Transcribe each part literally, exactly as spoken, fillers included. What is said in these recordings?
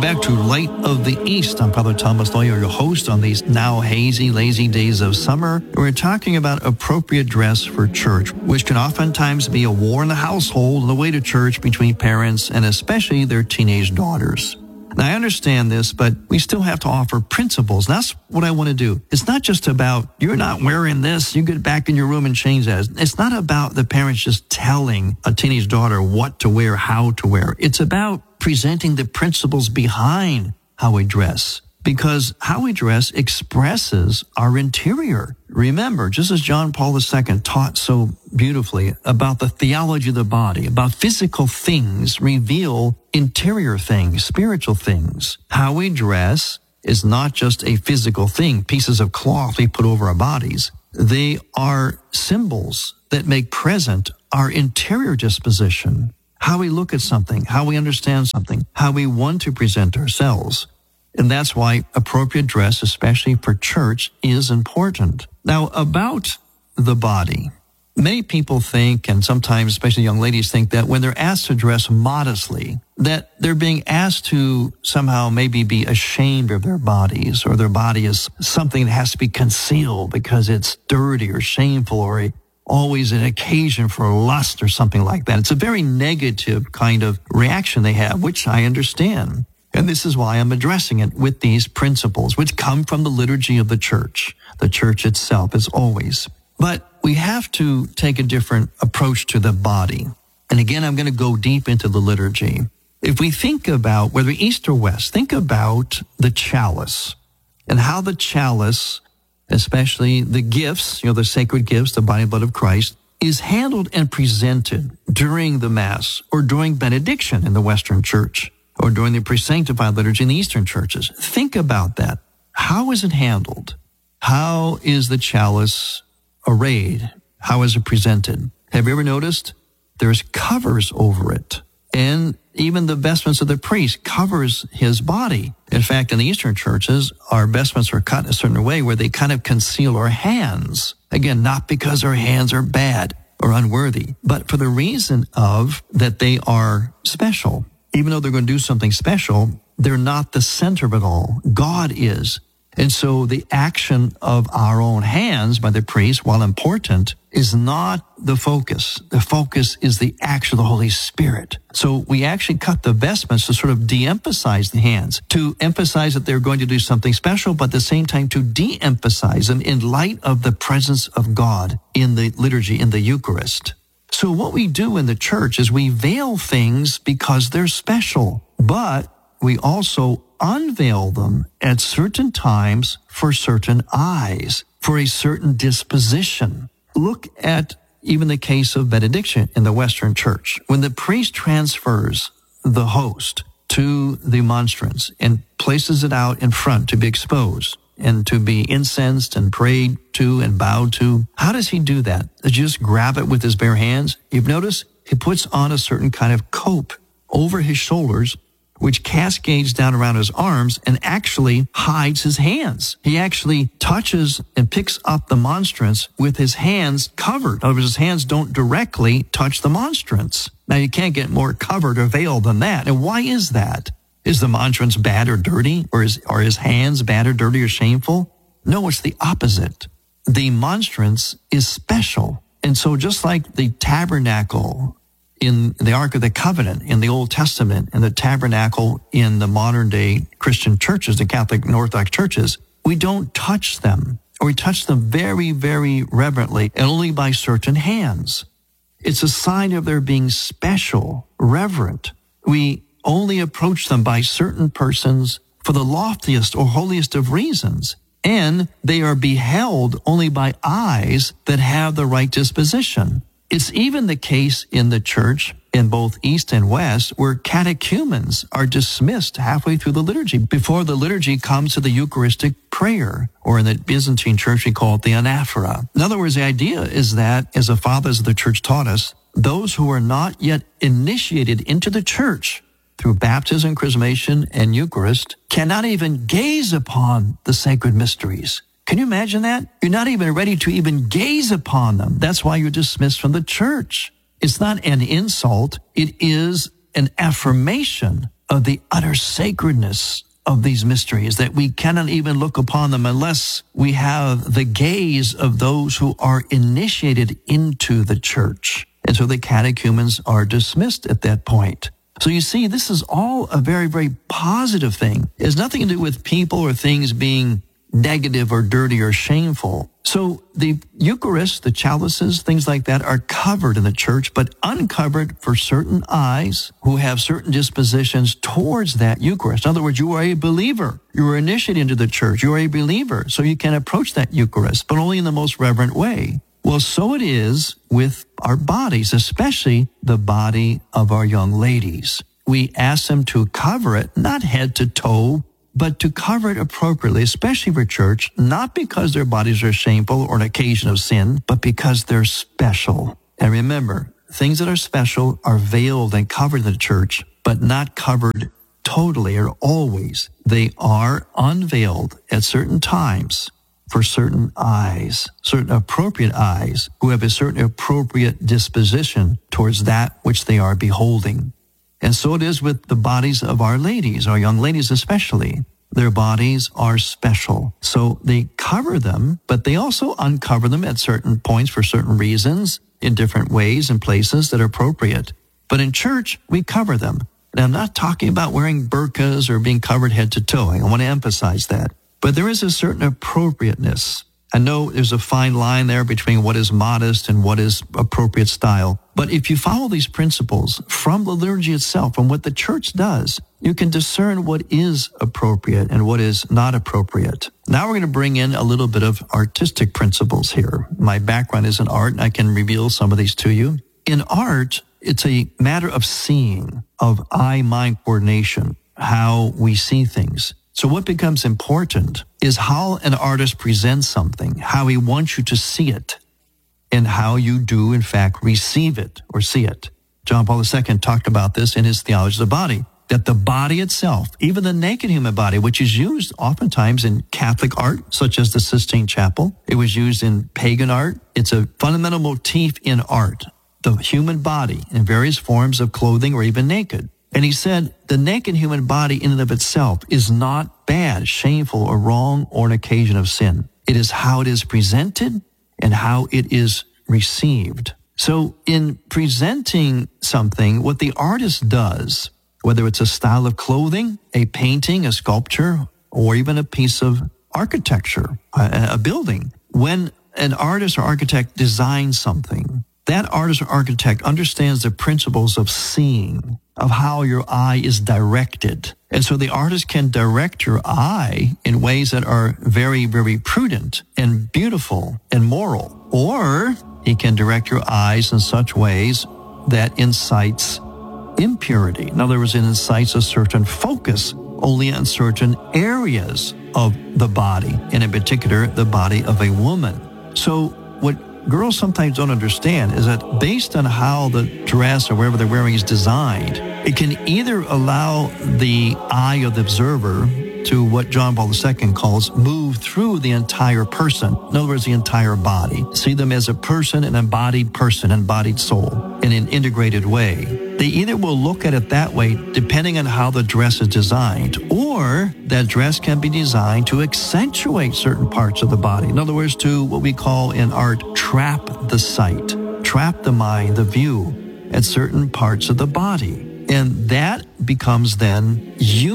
back to Light of the East. I'm Father Thomas Loya, your host on these now hazy, lazy days of summer. We're talking about appropriate dress for church, which can oftentimes be a war in the household on the way to church between parents and especially their teenage daughters. Now, I understand this, but we still have to offer principles. That's what I want to do. It's not just about, you're not wearing this, you get back in your room and change that. It's not about the parents just telling a teenage daughter what to wear, how to wear. It's about presenting the principles behind how we dress, because how we dress expresses our interior. Remember, just as John Paul the Second taught so beautifully about the theology of the body, about physical things reveal interior things, spiritual things. How we dress is not just a physical thing, pieces of cloth we put over our bodies. They are symbols that make present our interior disposition, how we look at something, how we understand something, how we want to present ourselves. And that's why appropriate dress, especially for church, is important. Now, about the body, many people think, and sometimes especially young ladies think, that when they're asked to dress modestly, that they're being asked to somehow maybe be ashamed of their bodies, or their body is something that has to be concealed because it's dirty or shameful, or always an occasion for lust or something like that. It's a very negative kind of reaction they have, which I understand. And this is why I'm addressing it with these principles, which come from the liturgy of the church, the church itself, as always. But we have to take a different approach to the body. And again, I'm going to go deep into the liturgy. If we think about, whether east or west, think about the chalice and how the chalice, especially the gifts, you know, the sacred gifts, the body and blood of Christ, is handled and presented during the Mass or during benediction in the Western Church, or during the pre-sanctified liturgy in the Eastern churches. Think about that. How is it handled? How is the chalice arrayed? How is it presented? Have you ever noticed? There's covers over it. And even the vestments of the priest covers his body. In fact, in the Eastern churches, our vestments are cut in a certain way where they kind of conceal our hands. Again, not because our hands are bad or unworthy, but for the reason of that they are special. Even though they're going to do something special, they're not the center of it all. God is. And so the action of our own hands by the priest, while important, is not the focus. The focus is the action of the Holy Spirit. So we actually cut the vestments to sort of de-emphasize the hands, to emphasize that they're going to do something special, but at the same time to de-emphasize them in light of the presence of God in the liturgy, in the Eucharist. So what we do in the church is we veil things because they're special, but we also unveil them at certain times for certain eyes, for a certain disposition. Look at even the case of benediction in the Western Church. When the priest transfers the host to the monstrance and places it out in front to be exposed and to be incensed and prayed to and bowed to, how does he do that? Does he just grab it with his bare hands? You've noticed he puts on a certain kind of cope over his shoulders, which cascades down around his arms and actually hides his hands. He actually touches and picks up the monstrance with his hands covered. In other words, his hands don't directly touch the monstrance. Now, you can't get more covered or veiled than that. And why is that? Is the monstrance bad or dirty? Or is, are his hands bad or dirty or shameful? No, it's the opposite. The monstrance is special. And so just like the tabernacle in the Ark of the Covenant in the Old Testament and the tabernacle in the modern day Christian churches, the Catholic and Orthodox churches, we don't touch them, or we touch them very, very reverently and only by certain hands. It's a sign of their being special, reverent. We only approach them by certain persons for the loftiest or holiest of reasons, and they are beheld only by eyes that have the right disposition. It's even the case in the church in both East and West where catechumens are dismissed halfway through the liturgy before the liturgy comes to the Eucharistic prayer, or in the Byzantine church we call it the anaphora. In other words, the idea is that, as the fathers of the church taught us, those who are not yet initiated into the church through baptism, chrismation, and Eucharist cannot even gaze upon the sacred mysteries. Can you imagine that? You're not even ready to even gaze upon them. That's why you're dismissed from the church. It's not an insult. It is an affirmation of the utter sacredness of these mysteries, that we cannot even look upon them unless we have the gaze of those who are initiated into the church. And so the catechumens are dismissed at that point. So you see, this is all a very, very positive thing. It has nothing to do with people or things being negative or dirty or shameful. So the Eucharist, the chalices, things like that are covered in the church, but uncovered for certain eyes who have certain dispositions towards that Eucharist. In other words, you are a believer. You are initiated into the church. You are a believer. So you can approach that Eucharist, but only in the most reverent way. Well, so it is with our bodies, especially the body of our young ladies. We ask them to cover it, not head to toe, but to cover it appropriately, especially for church, not because their bodies are shameful or an occasion of sin, but because they're special. And remember, things that are special are veiled and covered in the church, but not covered totally or always. They are unveiled at certain times for certain eyes, certain appropriate eyes who have a certain appropriate disposition towards that which they are beholding. And so it is with the bodies of our ladies, our young ladies especially. Their bodies are special. So they cover them, but they also uncover them at certain points for certain reasons, in different ways and places that are appropriate. But in church, we cover them. And I'm not talking about wearing burqas or being covered head to toe. I want to emphasize that. But there is a certain appropriateness. I know there's a fine line there between what is modest and what is appropriate style. But if you follow these principles from the liturgy itself, from what the church does, you can discern what is appropriate and what is not appropriate. Now we're going to bring in a little bit of artistic principles here. My background is in art, and I can reveal some of these to you. In art, it's a matter of seeing, of eye-mind coordination, how we see things. So what becomes important is how an artist presents something, how he wants you to see it, and how you do, in fact, receive it or see it. John Paul the Second talked about this in his Theology of the Body, that the body itself, even the naked human body, which is used oftentimes in Catholic art, such as the Sistine Chapel, it was used in pagan art. It's a fundamental motif in art, the human body in various forms of clothing or even naked. And he said, the naked human body in and of itself is not bad, shameful, or wrong, or an occasion of sin. It is how it is presented and how it is received. So in presenting something, what the artist does, whether it's a style of clothing, a painting, a sculpture, or even a piece of architecture, a, a building, when an artist or architect designs something, that artist or architect understands the principles of seeing, of how your eye is directed. And so the artist can direct your eye in ways that are very, very prudent and beautiful and moral. Or he can direct your eyes in such ways that incites impurity. In other words, it incites a certain focus only on certain areas of the body, and in particular, the body of a woman. So what girls sometimes don't understand is that based on how the dress or whatever they're wearing is designed, it can either allow the eye of the observer to what John Paul the Second calls move through the entire person. In other words, the entire body. See them as a person, an embodied person, embodied soul in an integrated way. They either will look at it that way depending on how the dress is designed, or that dress can be designed to accentuate certain parts of the body. In other words, to what we call in art, trap the sight, trap the mind, the view at certain parts of the body. And that becomes then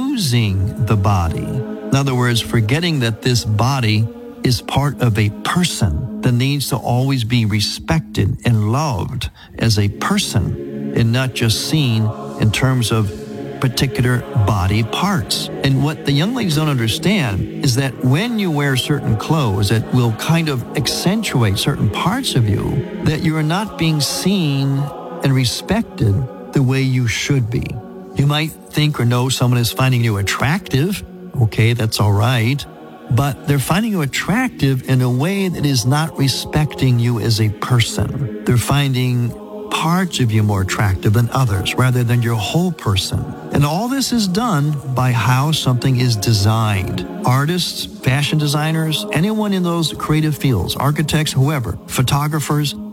using the body. In other words, forgetting that this body is part of a person that needs to always be respected and loved as a person and not just seen in terms of particular body parts. And what the young ladies don't understand is that when you wear certain clothes that will kind of accentuate certain parts of you, that you are not being seen and respected the way you should be. You might think or know someone is finding you attractive. Okay, that's all right. But they're finding you attractive in a way that is not respecting you as a person. They're finding parts of you more attractive than others rather than your whole person. And all this is done by how something is designed. Artists, fashion designers, anyone in those creative fields, architects, whoever, photographers,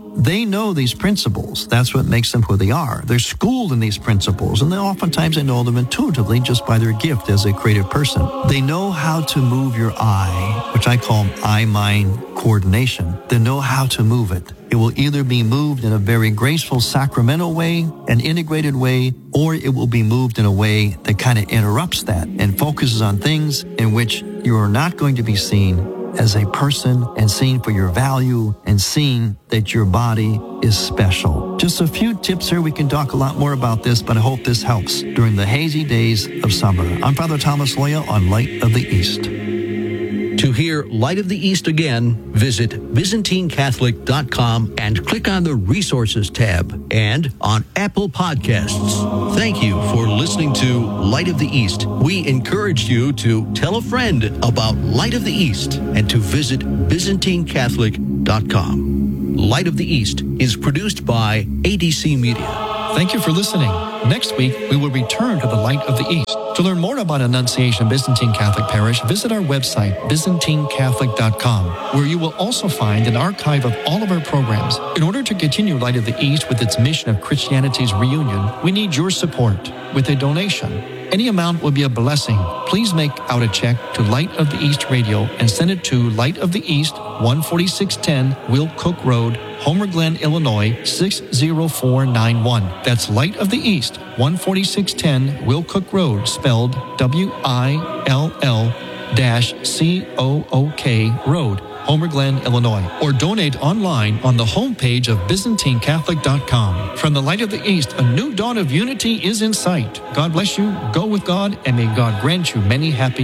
They know these principles. That's what makes them who they are. They're schooled in these principles, and they oftentimes they know them intuitively just by their gift as a creative person. They know how to move your eye, which I call eye-mind coordination. They know how to move it. It will either be moved in a very graceful, sacramental way, an integrated way, or it will be moved in a way that kind of interrupts that and focuses on things in which you are not going to be seen as a person and seen for your value and seen that your body is special. Just a few tips here. We can talk a lot more about this, but I hope this helps during the hazy days of summer. I'm Father Thomas Loya on Light of the East. To hear Light of the East again, visit Byzantine Catholic dot com and click on the Resources tab and on Apple Podcasts. Thank you for listening to Light of the East. We encourage you to tell a friend about Light of the East and to visit Byzantine Catholic dot com. Light of the East is produced by A D C Media. Thank you for listening. Next week, we will return to the Light of the East. To learn more about Annunciation Byzantine Catholic Parish, visit our website, Byzantine Catholic dot com, where you will also find an archive of all of our programs. In order to continue Light of the East with its mission of Christianity's reunion, we need your support with a donation. Any amount will be a blessing. Please make out a check to Light of the East Radio and send it to Light of the East, one forty-six ten Will Cook Road, Homer Glen, Illinois, six zero four nine one. That's Light of the East, one forty-six ten Will Cook Road, spelled W I L L C O O K Road, Homer Glen, Illinois. Or donate online on the homepage of Byzantine Catholic dot com. From the Light of the East, a new dawn of unity is in sight. God bless you, go with God, and may God grant you many happy